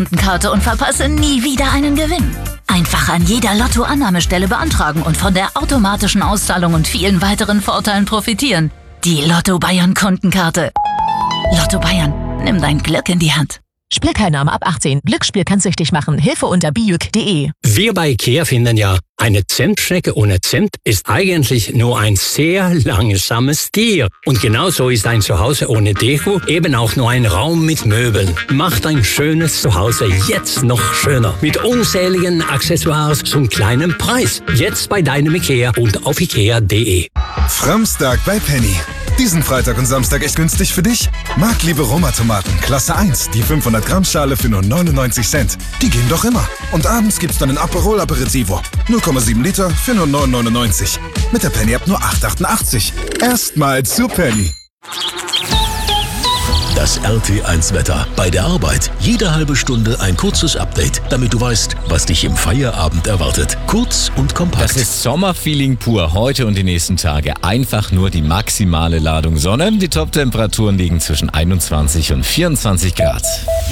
Karte und verpasse nie wieder einen Gewinn. Einfach an jeder Lotto-Annahmestelle beantragen und von der automatischen Auszahlung und vielen weiteren Vorteilen profitieren. Die Lotto Bayern Kundenkarte. Lotto Bayern, nimm dein Glück in die Hand. Spielteilnahme ab 18. Glücksspiel kann süchtig machen. Hilfe unter bijuk.de. Wir bei IKEA finden ja, eine Zentschnecke ohne Zimt ist eigentlich nur ein sehr langsames Tier. Und genauso ist ein Zuhause ohne Deko eben auch nur ein Raum mit Möbeln. Macht ein schönes Zuhause jetzt noch schöner. Mit unzähligen Accessoires zum kleinen Preis. Jetzt bei deinem IKEA und auf ikea.de. Framstag bei Penny. Diesen Freitag und Samstag echt günstig für dich? Marktliebe Roma-Tomaten, Klasse 1, die 500 Gramm Schale für nur 99 Cent. Die gehen doch immer. Und abends gibt's dann ein Aperol Aperitivo. 0,7 Liter für nur 9,99. Mit der Penny-App nur 8,88. Erstmal zu Penny. Das RT1-Wetter. Bei der Arbeit jede halbe Stunde ein kurzes Update, damit du weißt, was dich im Feierabend erwartet. Kurz und kompakt. Das ist Sommerfeeling pur. Heute und die nächsten Tage einfach nur die maximale Ladung Sonne. Die Top-Temperaturen liegen zwischen 21 und 24 Grad.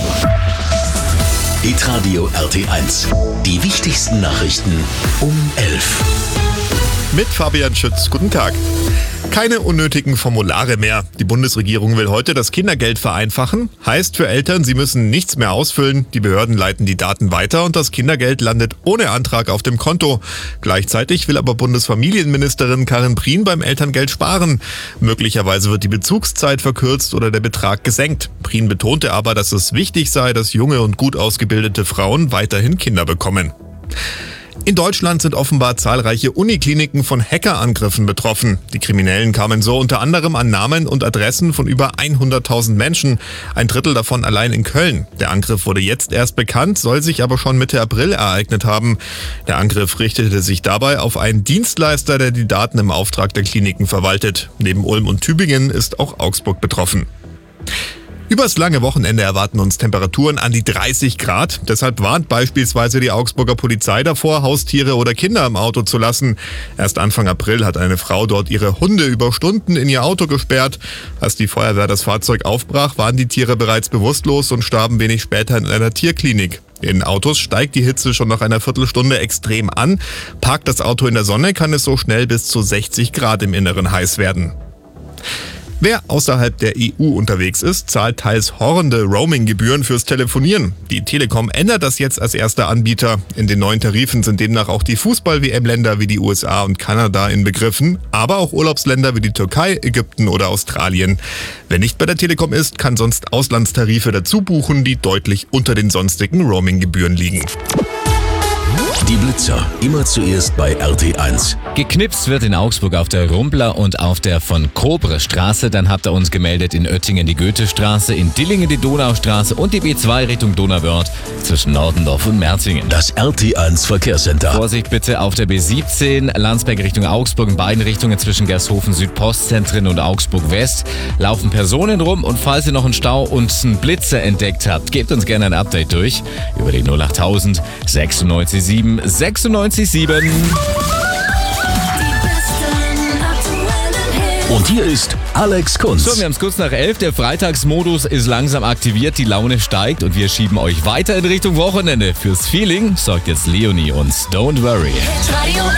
Hitradio RT1. Die wichtigsten Nachrichten um 11. Mit Fabian Schütz. Guten Tag. Keine unnötigen Formulare mehr. Die Bundesregierung will heute das Kindergeld vereinfachen. Heißt für Eltern, sie müssen nichts mehr ausfüllen. Die Behörden leiten die Daten weiter und das Kindergeld landet ohne Antrag auf dem Konto. Gleichzeitig will aber Bundesfamilienministerin Karin Prien beim Elterngeld sparen. Möglicherweise wird die Bezugszeit verkürzt oder der Betrag gesenkt. Prien betonte aber, dass es wichtig sei, dass junge und gut ausgebildete Frauen weiterhin Kinder bekommen. In Deutschland sind offenbar zahlreiche Unikliniken von Hackerangriffen betroffen. Die Kriminellen kamen so unter anderem an Namen und Adressen von über 100.000 Menschen, ein Drittel davon allein in Köln. Der Angriff wurde jetzt erst bekannt, soll sich aber schon Mitte April ereignet haben. Der Angriff richtete sich dabei auf einen Dienstleister, der die Daten im Auftrag der Kliniken verwaltet. Neben Ulm und Tübingen ist auch Augsburg betroffen. Übers lange Wochenende erwarten uns Temperaturen an die 30 Grad. Deshalb warnt beispielsweise die Augsburger Polizei davor, Haustiere oder Kinder im Auto zu lassen. Erst Anfang April hat eine Frau dort ihre Hunde über Stunden in ihr Auto gesperrt. Als die Feuerwehr das Fahrzeug aufbrach, waren die Tiere bereits bewusstlos und starben wenig später in einer Tierklinik. In Autos steigt die Hitze schon nach einer Viertelstunde extrem an. Parkt das Auto in der Sonne, kann es so schnell bis zu 60 Grad im Inneren heiß werden. Wer außerhalb der EU unterwegs ist, zahlt teils horrende Roaming-Gebühren fürs Telefonieren. Die Telekom ändert das jetzt als erster Anbieter. In den neuen Tarifen sind demnach auch die Fußball-WM-Länder wie die USA und Kanada inbegriffen, aber auch Urlaubsländer wie die Türkei, Ägypten oder Australien. Wer nicht bei der Telekom ist, kann sonst Auslandstarife dazu buchen, die deutlich unter den sonstigen Roaming-Gebühren liegen. Die Blitzer, immer zuerst bei RT1. Geknipst wird in Augsburg auf der Rumpler und auf der von Kobre Straße. Dann habt ihr uns gemeldet in Oettingen die Goethestraße, in Dillingen die Donaustraße und die B2 Richtung Donauwörth zwischen Nordendorf und Merzingen. Das RT1 Verkehrscenter. Vorsicht bitte auf der B17 Landsberg Richtung Augsburg. In beiden Richtungen zwischen Gershofen Südpostzentren und Augsburg West laufen Personen rum. Und falls ihr noch einen Stau und einen Blitzer entdeckt habt, gebt uns gerne ein Update durch über die 08000 96 7 96 Und hier ist Alex Kunz. So, wir haben es kurz nach 11. Der Freitagsmodus ist langsam aktiviert, die Laune steigt und wir schieben euch weiter in Richtung Wochenende. Fürs Feeling sorgt jetzt Leonie und Don't Worry. Radio